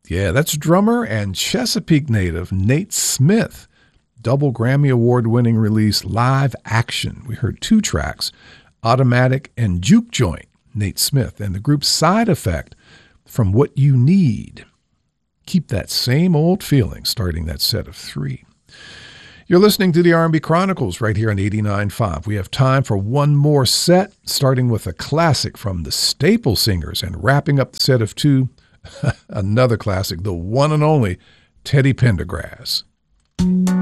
Yeah, that's drummer and Chesapeake native Nate Smith. Double Grammy Award-winning release Live Action. We heard two tracks, Automatic and Juke Joint, Nate Smith, and the group Side Effect from What You Need. Keep that same old feeling starting that set of three. You're listening to the R&B Chronicles right here on 89.5. We have time for one more set, starting with a classic from the Staple Singers and wrapping up the set of two, another classic, the one and only Teddy Pendergrass.